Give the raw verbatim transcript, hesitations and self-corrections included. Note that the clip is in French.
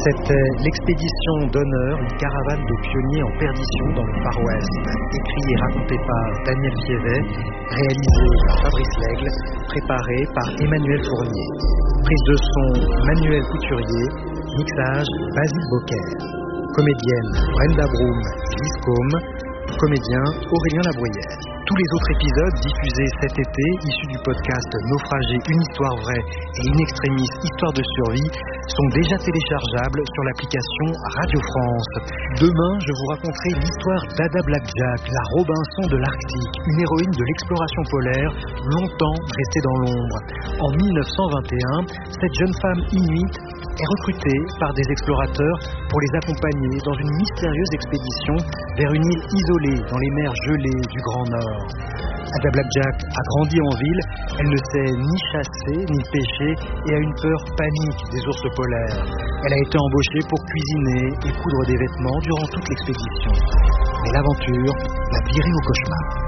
C'était l'expédition d'honneur, une caravane de pionniers en perdition dans le Far West, écrit et raconté par Daniel Fievet, réalisé par Fabrice Lègle, préparé par Emmanuel Fournier. Prise de son Manuel Couturier, mixage Basile Bocquer. Comédienne Brenda Broom, Lise Combe, comédien Aurélien Labruyère. Tous les autres épisodes diffusés cet été, issus du podcast Naufragé, une histoire vraie et In Extremis, histoire de survie, sont déjà téléchargeables sur l'application Radio France. Demain, je vous raconterai l'histoire d'Ada Blackjack, la Robinson de l'Arctique, une héroïne de l'exploration polaire, longtemps restée dans l'ombre. En mille neuf cent vingt et un, cette jeune femme inuite est recrutée par des explorateurs pour les accompagner dans une mystérieuse expédition vers une île isolée dans les mers gelées du Grand Nord. Ada Blackjack a grandi en ville, elle ne sait ni chasser ni pêcher et a une peur panique des ours polaires. Elle a été embauchée pour cuisiner et coudre des vêtements durant toute l'expédition. Mais l'aventure l'a virée au cauchemar.